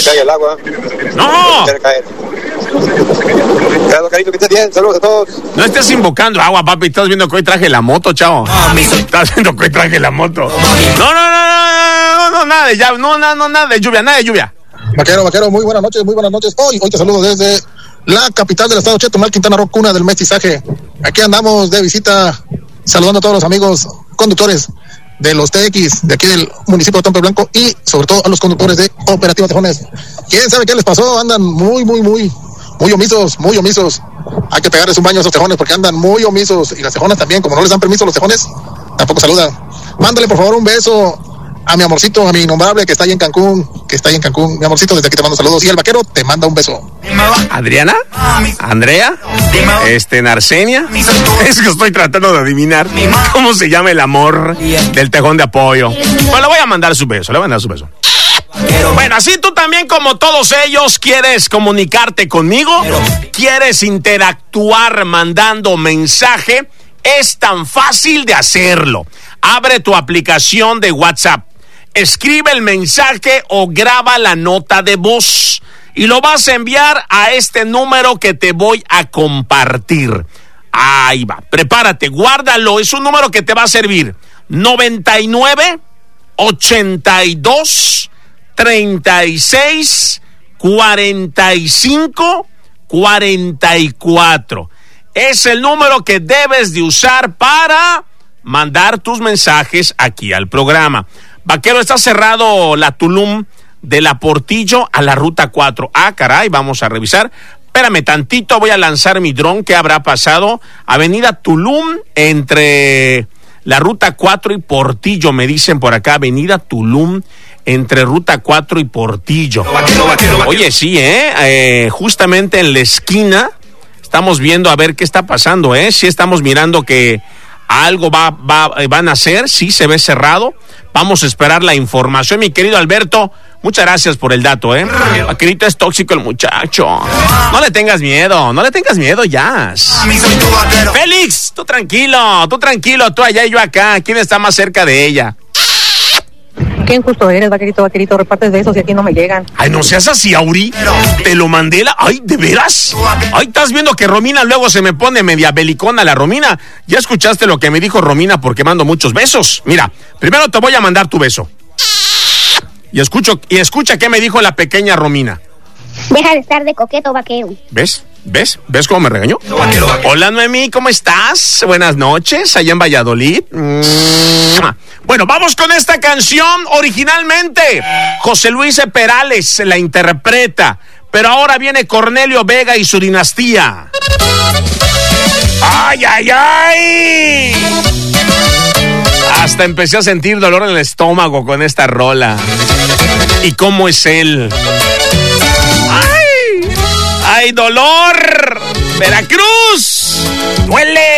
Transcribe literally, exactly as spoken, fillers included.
caiga el agua. ¡No! Claro, carito, que estés bien. Saludos a todos. No estés invocando agua, papi. Estás viendo que hoy traje la moto, chavo. Estás viendo que hoy traje la moto. No, no, no, no, no, no, nada de lluvia. No, no, no, nada de lluvia, nada de lluvia. Vaquero, vaquero, muy buenas noches, muy buenas noches. Hoy, hoy te saludo desde la capital del estado, Chetumal, Quintana Roo, cuna del mestizaje. Aquí andamos de visita, saludando a todos los amigos conductores de los T X, de aquí del municipio de Tompe Blanco, y sobre todo a los conductores de Operativa Tejones. ¿Quién sabe qué les pasó? Andan muy, muy, muy, muy omisos, muy omisos. Hay que pegarles un baño a esos tejones porque andan muy omisos, y las tejonas también, como no les dan permiso a los tejones, tampoco saludan. Mándale por favor un beso a mi amorcito, a mi innombrable que está ahí en Cancún, que está ahí en Cancún. Mi amorcito, desde aquí te mando saludos. Y el vaquero te manda un beso. ¿Adriana? ¿Andrea? Este, ¿Narsenia? Es que estoy tratando de adivinar cómo se llama el amor del tejón de apoyo. Bueno, le voy a mandar su beso, le voy a mandar su beso. Bueno, así tú también, como todos ellos, quieres comunicarte conmigo, quieres interactuar mandando mensaje, es tan fácil de hacerlo. Abre tu aplicación de WhatsApp, escribe el mensaje o graba la nota de voz y lo vas a enviar a este número que te voy a compartir. Ahí va, prepárate, guárdalo, es un número que te va a servir. noventa y nueve, ochenta y dos, treinta y seis, cuarenta y cinco, cuarenta y cuatro. Es el número que debes de usar para mandar tus mensajes aquí al programa. Vaquero, está cerrado la Tulum de la Portillo a la Ruta cuatro. Ah, caray, vamos a revisar. Espérame tantito, voy a lanzar mi dron. ¿Qué habrá pasado? Avenida Tulum entre la Ruta cuatro y Portillo, me dicen por acá. Avenida Tulum entre Ruta cuatro y Portillo. Vaquero, vaquero, vaquero. Oye, sí, ¿eh? eh justamente en la esquina estamos viendo a ver qué está pasando, ¿eh? Sí estamos mirando que algo va, va, van a hacer, sí se ve cerrado. Vamos a esperar la información, mi querido Alberto. Muchas gracias por el dato, ¿eh? Vaquerito, es tóxico el muchacho. No le tengas miedo, no le tengas miedo, ya. Félix, tú tranquilo, tú tranquilo, tú allá y yo acá. ¿Quién está más cerca de ella? Qué injusto eres, vaquerito, vaquerito, repartes de esos y aquí no me llegan. Ay, no seas así, Auri. Te lo mandé la... Ay, ¿de veras? Ay, estás viendo que Romina luego se me pone media belicona la Romina. Ya escuchaste lo que me dijo Romina porque mando muchos besos. Mira, primero te voy a mandar tu beso. Y escucho, y escucha qué me dijo la pequeña Romina. Deja de estar de coqueto, vaquero. ¿Ves? ¿Ves? ¿Ves cómo me regañó? Hola, Noemí, ¿cómo estás? Buenas noches, allá en Valladolid. Bueno, vamos con esta canción. Originalmente José Luis Perales la interpreta, pero ahora viene Cornelio Vega y su dinastía. ¡Ay, ay, ay! Hasta empecé a sentir dolor en el estómago con esta rola. ¿Y cómo es él? ¡Ay! ¡Ay, dolor! ¡Veracruz! ¡Duele!